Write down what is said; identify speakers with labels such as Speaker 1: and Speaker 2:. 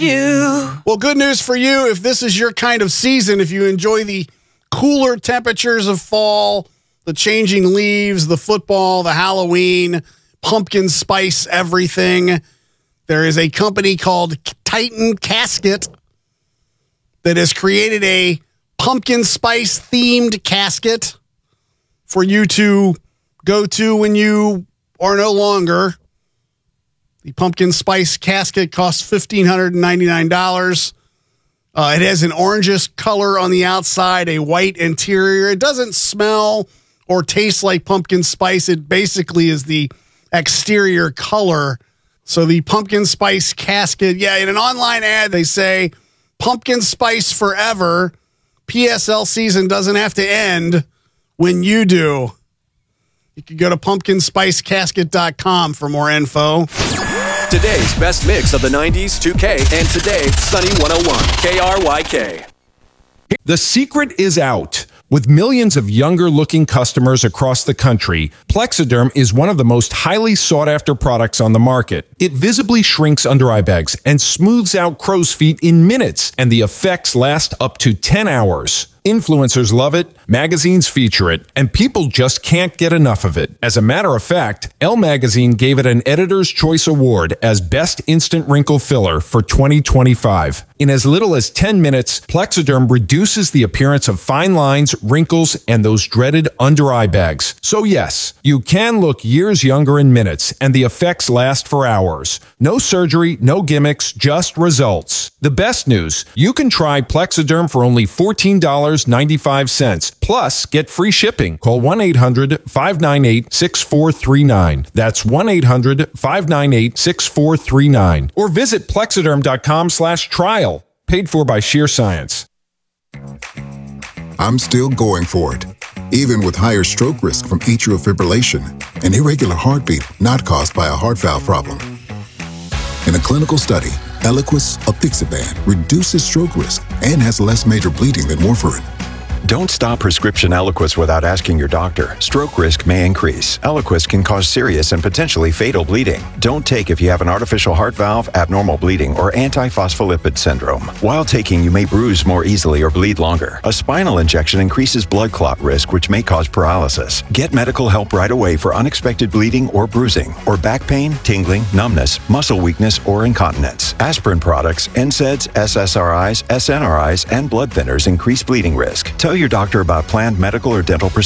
Speaker 1: Well, good news for you if this is your kind of season, if you enjoy the cooler temperatures of fall, the changing leaves, the football, the Halloween, pumpkin spice, everything. There is a company called Titan Casket that has created a pumpkin spice themed casket for you to go to when you are no longer. The pumpkin spice casket costs $1,599. It has an orangish color on the outside, a white interior. It doesn't smell or taste like pumpkin spice. It basically is the exterior color. So the pumpkin spice casket, in an online ad, they say, pumpkin spice forever. PSL season doesn't have to end when you do. You can go to pumpkinspicecasket.com for more info.
Speaker 2: Today's best mix of the 90s, 2K, and today, Sunny 101, KRYK.
Speaker 3: The secret is out. With millions of younger-looking customers across the country, Plexiderm is one of the most highly sought-after products on the market. It visibly shrinks under-eye bags and smooths out crow's feet in minutes, and the effects last up to 10 hours. Influencers love it, magazines feature it, and people just can't get enough of it. As a matter of fact, Elle Magazine gave it an Editor's Choice Award as Best Instant Wrinkle Filler for 2025. In as little as 10 minutes, Plexiderm reduces the appearance of fine lines, wrinkles, and those dreaded under-eye bags. So yes, you can look years younger in minutes, and the effects last for hours. No surgery, no gimmicks, just results. The best news, you can try Plexiderm for only $14.95. Plus, get free shipping. Call 1-800-598-6439. That's 1-800-598-6439. Or visit Plexiderm.com/trial. Paid for by Sheer Science.
Speaker 4: I'm still going for it, even with higher stroke risk from atrial fibrillation, an irregular heartbeat not caused by a heart valve problem. In a clinical study, Eliquis apixaban reduces stroke risk and has less major bleeding than warfarin.
Speaker 5: Don't stop prescription Eliquis without asking your doctor. Stroke risk may increase. Eliquis can cause serious and potentially fatal bleeding. Don't take if you have an artificial heart valve, abnormal bleeding, or antiphospholipid syndrome. While taking, you may bruise more easily or bleed longer. A spinal injection increases blood clot risk, which may cause paralysis. Get medical help right away for unexpected bleeding or bruising, or back pain, tingling, numbness, muscle weakness, or incontinence. Aspirin products, NSAIDs, SSRIs, SNRIs, and blood thinners increase bleeding risk. Tell your doctor about planned medical or dental procedures